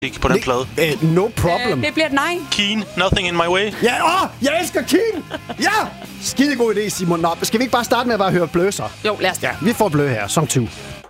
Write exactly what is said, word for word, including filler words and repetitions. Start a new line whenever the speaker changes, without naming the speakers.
Ikke på den
Ne-
plade.
Uh, no problem.
Øh, det bliver et nej.
Keen, Nothing in My Way.
Ja, åh, jeg elsker Keen! Ja! Skide god idé, Simon. Nå, skal vi ikke bare starte med at bare høre blø så?
Jo, lad os.
Ja, vi får blø her. Song to.